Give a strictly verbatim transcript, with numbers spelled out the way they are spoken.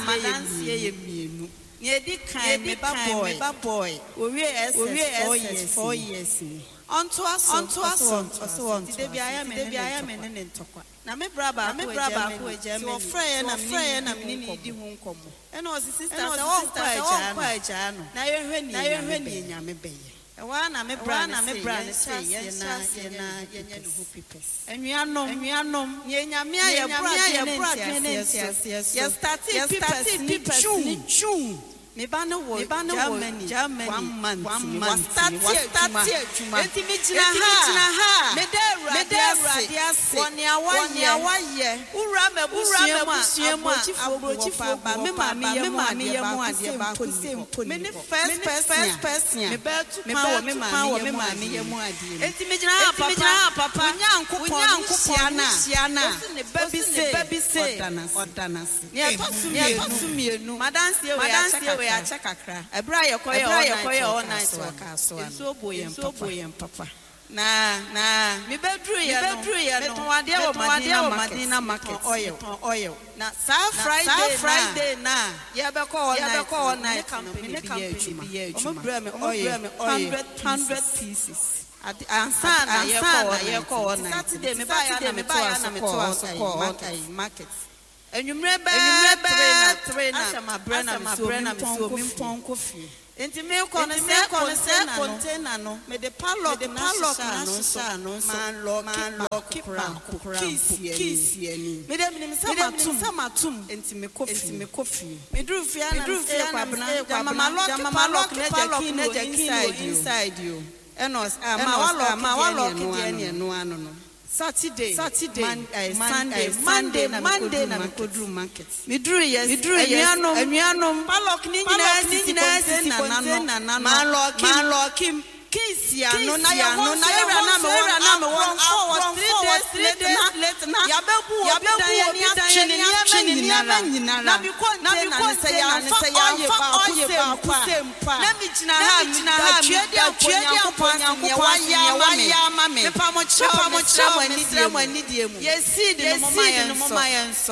madansie ye mienu ne di kan me ba boy me ba boy owie S S four years ni onto aso onto aso aso de bia me de bia me ne ntokwa na me braba me braba ko eja me so frɛ na me na me ni di ho nkomo e na o sister say o kwa eja no na ye hwɛ ni na ye hwɛ ni nyame bɛyɛ ewa na me bra na me bra ne say ye na ye na ye nya no ho pipes enuanom enuanom ye nyame aye bra ye bra ne ntiase ye start pipes ni chu me ba no wo Germany Germany one month one month start ejuma enti me gina ha me de rade ase woni awaye ura mabusua mu abrochifo ba me ma me ye mu ade ba ko sempo me ne first first person me ba tu pa me ma me ye mu ade enti me gina ha papa papa nyankopon sia na ne baby say odanase ne to mienu madansie we ya chakakra ebra yekoye all night work aso so boyem boyem papa na na me bedru ye no bedru ye no ade wo Madina market oil oil na sa Friday Friday na ye be call all night company be ye adwuma omo hundred pieces at ansa na ye call all night Saturday me buy na me buy na me to aso market enwumre ba three na asema brana me so mi pon kofi enti me kono se container no me de padlock na so no man lock keys ani me de me se matum enti me kofi enti me kofi me dru fia na se kwabna mama lock na jaki inside you enos ama wa lock de ne no ano no Saturday, Saturday, Monday, Sunday, Monday, Monday, na Kodru market. Midru yes, midru yes. Enuanom, palok ni nyina sisi container na man lock, man lock him. Kisia no na ya no na ya na me na me won forward three days later na ya bebu obi dan ni atwe ni nyina nyina na bi container na say ya na say ya ba ku sempa na mi gina ha gina ha twede atwe de akon ya ma me pa mo kira mo kira mo ni die mu yesi de no mama yen so